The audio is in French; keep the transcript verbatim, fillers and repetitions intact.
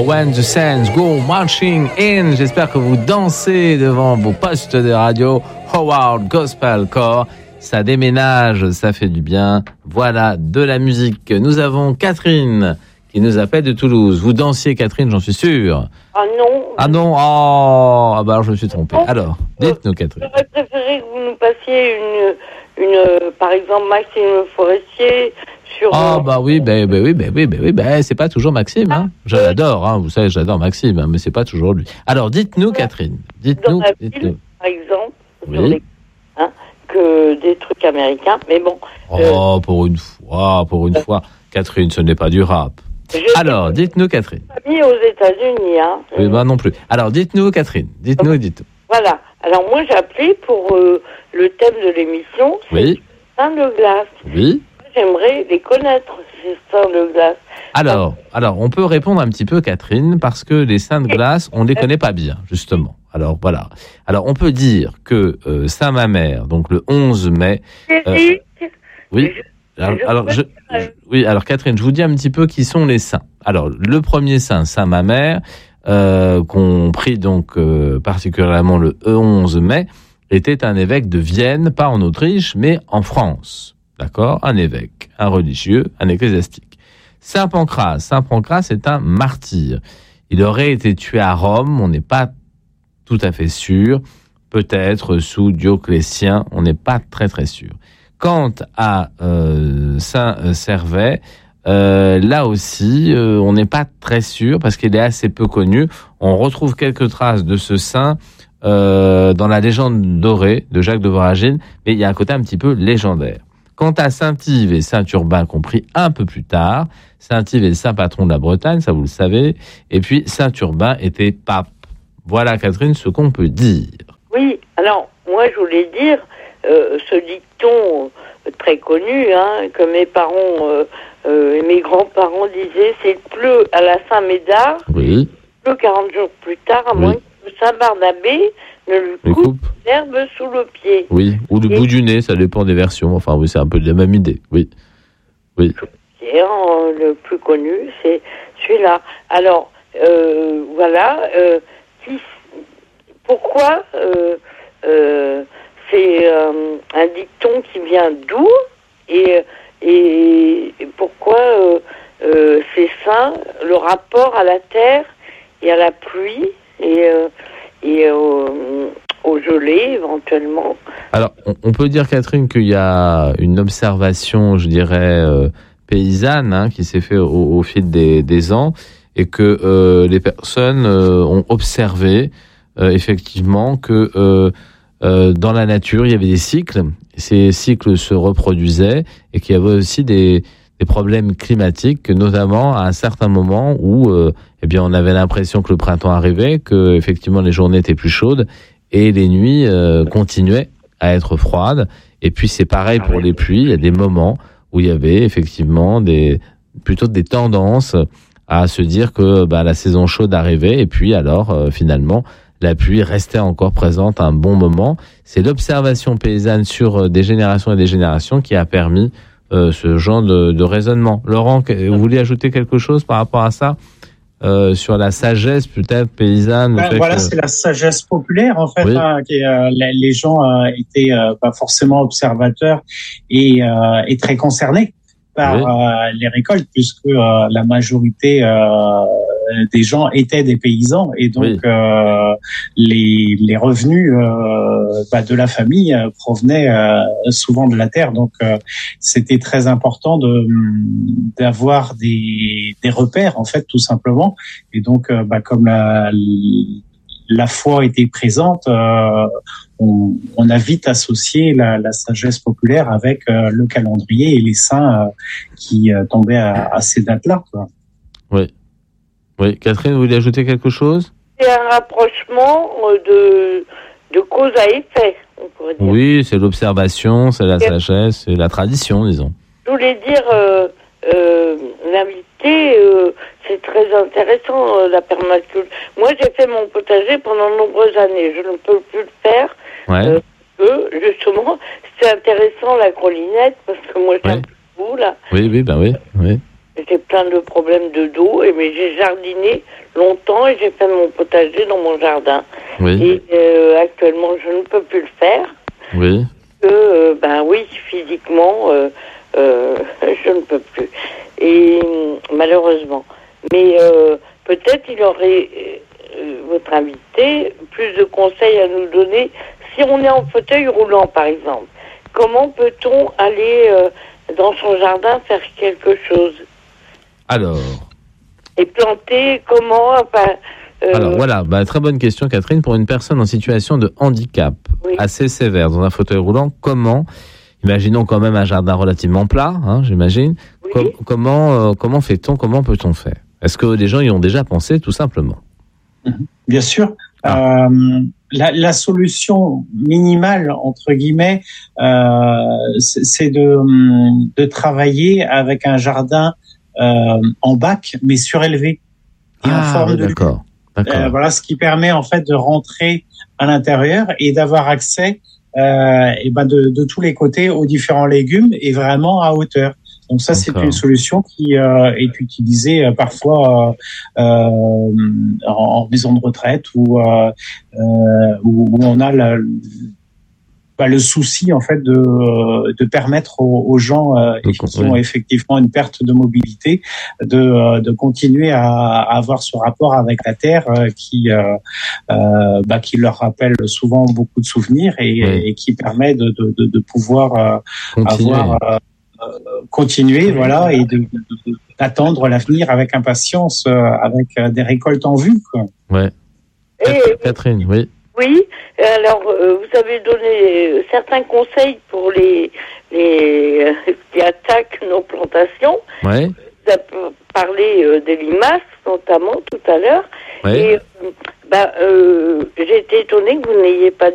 When the Saints Go Marching In. J'espère que vous dansez devant vos postes de radio. Howard Gospel Choir. Ça déménage, ça fait du bien. Voilà de la musique. Nous avons Catherine qui nous appelle de Toulouse. Vous dansiez, Catherine, j'en suis sûr. Ah non. Ah non, oh, ah bah alors je me suis trompé. Alors, dites-nous, Catherine. J'aurais préféré que vous nous passiez une, une par exemple, Maxime Forestier sur... Ah bah oui, bah, bah oui, bah oui, bah oui, bah c'est pas toujours Maxime, hein. Je l'adore, hein. Vous savez, j'adore Maxime, hein, mais c'est pas toujours lui. Alors, dites-nous, Catherine. Dites-nous, dans la dites-nous. ville, par exemple, Oui. sur les, hein, que des trucs américains, mais bon. Oh, euh, pour une fois, pour une fois. Catherine, ce n'est pas du rap. Je Alors, dites-nous, Catherine. suis mis aux États-Unis, hein. Oui, bah non plus. Alors, dites-nous, Catherine. Dites-nous, dites-nous. Voilà. Alors moi, j'ai appelé pour euh, le thème de l'émission, c'est Oui. seins de glace. Oui. J'aimerais les connaître, ces seins de glace. Alors, alors, on peut répondre un petit peu, Catherine, parce que les seins de glace, on ne les connaît pas bien, justement. Alors, voilà. Alors, on peut dire que euh, Saint-Mamère, donc le onze mai... Euh, oui. Alors, alors, je, je- oui, alors Catherine, je vous dis un petit peu qui sont les saints. Alors, le premier saint, Saint Mamère, euh, qu'on prie donc euh, particulièrement le onze mai, était un évêque de Vienne, pas en Autriche, mais en France. D'accord ? Un évêque, un religieux, un ecclésiastique. Saint Pancras, Saint Pancras est un martyr. Il aurait été tué à Rome, on n'est pas tout à fait sûr. Peut-être sous Dioclétien, on n'est pas très très sûr. Quant à euh, Saint euh, Servais, euh, là aussi, euh, on n'est pas très sûr parce qu'il est assez peu connu. On retrouve quelques traces de ce saint euh, dans la légende dorée de Jacques de Voragine, mais il y a un côté un petit peu légendaire. Quant à Saint-Yves et Saint-Urbain, compris un peu plus tard, Saint-Yves est le saint patron de la Bretagne, ça vous le savez, et puis Saint-Urbain était pape. Voilà, Catherine, ce qu'on peut dire. Oui, alors moi je voulais dire euh, ce dicton euh, très connu, hein, que mes parents euh, euh, et mes grands-parents disaient, c'est pleut à la Saint-Médard, Oui, pleut quarante jours plus tard, à Oui. moins que Saint-Barnabé ne lui les coupe coupes. l'herbe sous le pied. Oui, ou le Et- bout du nez, ça dépend des versions. Enfin, oui, c'est un peu de la même idée. Oui, oui. Et, euh, le plus connu, c'est celui-là. Alors, euh, voilà, euh, qui, pourquoi euh, euh, c'est euh, un dicton qui vient d'où et, et, et pourquoi euh, euh, c'est ça, le rapport à la terre et à la pluie et, euh, et euh, au gelé éventuellement. Alors, on, on peut dire, Catherine, qu'il y a une observation, je dirais, euh, paysanne, hein, qui s'est fait au, au fil des, des ans, et que euh, les personnes euh, ont observé euh, effectivement que euh, euh, dans la nature, il y avait des cycles, ces cycles se reproduisaient, et qu'il y avait aussi des, des problèmes climatiques, notamment à un certain moment où euh, eh bien, on avait l'impression que le printemps arrivait, que effectivement les journées étaient plus chaudes, et les nuits euh, continuaient à être froides. Et puis c'est pareil pour les pluies, il y a des moments où il y avait effectivement des plutôt des tendances à se dire que bah, la saison chaude arrivait, et puis alors euh, finalement la pluie restait encore présente un bon moment. C'est l'observation paysanne sur euh, des générations et des générations qui a permis euh, ce genre de, de raisonnement. Laurent, que- vous voulez ajouter quelque chose par rapport à ça, euh, sur la sagesse peut-être paysanne? le Ben, fait voilà, que- c'est la sagesse populaire en fait. Oui. Hein, qui, euh, les les gens euh, étaient euh, pas forcément observateurs et, euh, et très concernés par Oui. euh, les récoltes, puisque euh, la majorité euh, des gens étaient des paysans, et donc Oui. euh, les, les revenus euh, bah, de la famille euh, provenaient euh, souvent de la terre. Donc euh, c'était très important de d'avoir des, des repères en fait, tout simplement. Et donc euh, bah, comme la la foi était présente, euh, on, on a vite associé la, la sagesse populaire avec euh, le calendrier et les saints euh, qui euh, tombaient à, à ces dates-là, quoi. Oui. Oui. Catherine, vous voulez ajouter quelque chose? C'est un rapprochement euh, de, de cause à effet, on pourrait dire. Oui, c'est l'observation, c'est la sagesse, c'est la tradition, disons. Je voulais dire, euh, euh, l'invité, euh, c'est très intéressant, euh, la permaculture. Moi, j'ai fait mon potager pendant de nombreuses années. Je ne peux plus le faire. Ouais. Euh, que, justement, c'est intéressant, la grelinette, parce que moi, j'ai Ouais. un peu de goût, là. Oui, oui, ben oui, oui. j'ai plein de problèmes de dos, et mais j'ai jardiné longtemps et j'ai fait mon potager dans mon jardin. Oui. Et euh, actuellement, je ne peux plus le faire. Oui. Que, euh, ben oui, physiquement, euh, euh, je ne peux plus. Et malheureusement. Mais euh, peut-être il aurait, euh, votre invité, plus de conseils à nous donner. Si on est en fauteuil roulant, par exemple, comment peut-on aller euh, dans son jardin faire quelque chose? Alors. Et planter comment? Enfin, euh, Alors voilà, bah, très bonne question Catherine. Pour une personne en situation de handicap oui. assez sévère dans un fauteuil roulant, comment, imaginons quand même un jardin relativement plat, hein, j'imagine, oui. com- comment, euh, comment fait-on, comment peut-on faire? Est-ce que les gens y ont déjà pensé tout simplement? Bien sûr. Ah. Euh, la, la solution minimale, entre guillemets, euh, c'est, c'est de, de travailler avec un jardin euh, en bac, mais surélevé. Et ah, en forme oui, de d'accord. d'accord. Euh, voilà, ce qui permet en fait de rentrer à l'intérieur et d'avoir accès euh, et ben de, de tous les côtés aux différents légumes et vraiment à hauteur. Donc ça, D'accord. c'est une solution qui euh, est utilisée euh, parfois euh, euh, en maison de retraite où, euh, euh, où, où on a la, bah, le souci en fait de, de permettre aux, aux gens euh, qui oui. ont effectivement une perte de mobilité de, de continuer à, à avoir ce rapport avec la terre euh, qui, euh, euh, bah, qui leur rappelle souvent beaucoup de souvenirs et, oui. et qui permet de, de, de, de pouvoir euh, avoir euh, continuer, oui, voilà, oui. et de, de, de, d'attendre l'avenir avec impatience, euh, avec euh, des récoltes en vue, quoi. Ouais. Et, Catherine, oui. Oui. Alors, euh, vous avez donné certains conseils pour les les euh, qui attaquent nos plantations. Ouais. Vous avez parlé euh, des limaces, notamment tout à l'heure. Ouais. Et bah, euh, j'ai été étonnée que vous n'ayez pas